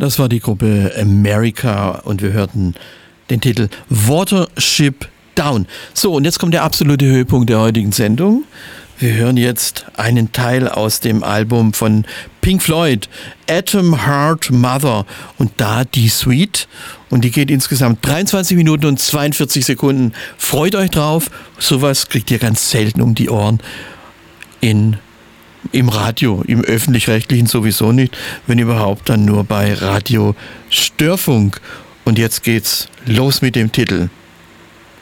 Das war die Gruppe America und wir hörten den Titel Watership Down. So, und jetzt kommt der absolute Höhepunkt der heutigen Sendung. Wir hören jetzt einen Teil aus dem Album von Pink Floyd, Atom Heart Mother, und da die Suite, und die geht insgesamt 23 Minuten und 42 Sekunden. Freut euch drauf, sowas kriegt ihr ganz selten um die Ohren im Radio, im Öffentlich-Rechtlichen sowieso nicht, wenn überhaupt dann nur bei Radio Störfunk. Und jetzt geht's los mit dem Titel.